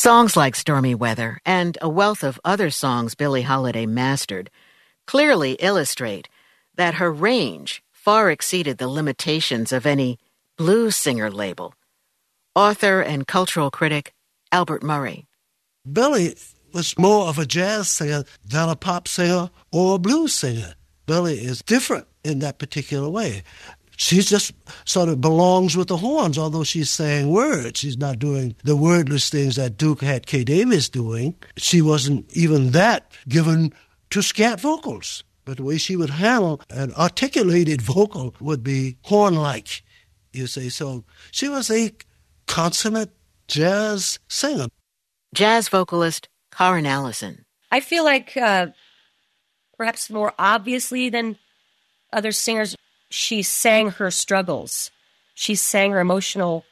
Songs like Stormy Weather and a wealth of other songs Billie Holiday mastered clearly illustrate that her range far exceeded the limitations of any blues singer label. Author and cultural critic Albert Murray. Billie was more of a jazz singer than a pop singer or a blues singer. Billie is different in that particular way. She just sort of belongs with the horns, although she's saying words. She's not doing the wordless things that Duke had Kay Davis doing. She wasn't even that given to scat vocals. But the way she would handle an articulated vocal would be horn-like, you see. So she was a consummate jazz singer. Jazz vocalist Karen Allison. I feel like perhaps more obviously than other singers, she sang her struggles. She sang her emotional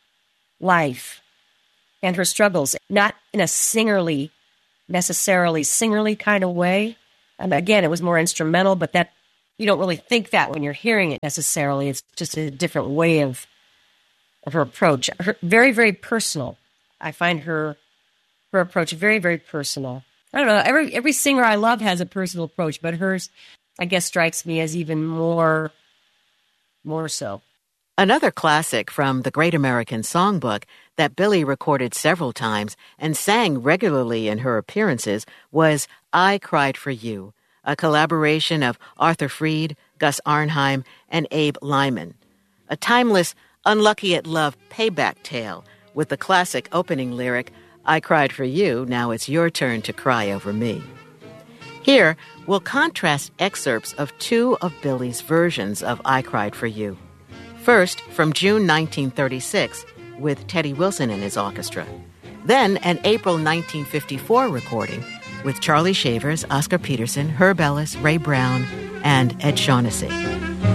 life and her struggles, not in a necessarily singerly kind of way. And again, it was more instrumental, but that you don't really think that when you're hearing it necessarily. It's just a different way of her approach. Very, very personal. I find her approach very, very personal. I don't know. Every singer I love has a personal approach, but hers, I guess, strikes me as even more so. Another classic from the Great American Songbook that Billie recorded several times and sang regularly in her appearances was I Cried for You, a collaboration of Arthur Freed, Gus Arnheim, and Abe Lyman. A timeless, unlucky at love payback tale with the classic opening lyric, I cried for you, now it's your turn to cry over me. Here, we'll contrast excerpts of two of Billie's versions of I Cried for You. First, from June 1936, with Teddy Wilson and his orchestra. Then, an April 1954 recording with Charlie Shavers, Oscar Peterson, Herb Ellis, Ray Brown, and Ed Shaughnessy.